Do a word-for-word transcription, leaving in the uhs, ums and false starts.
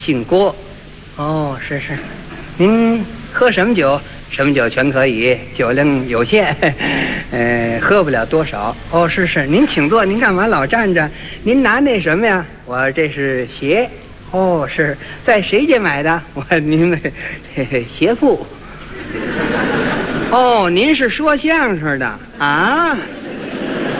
姓郭。哦，是是，您喝什么酒？什么酒全可以，酒量有限，呃，喝不了多少。哦，是是，您请坐，您干嘛老站着？您拿那什么呀？我这是鞋。哦，是在谁家买的？我您的鞋铺。哦，您是说相声的啊？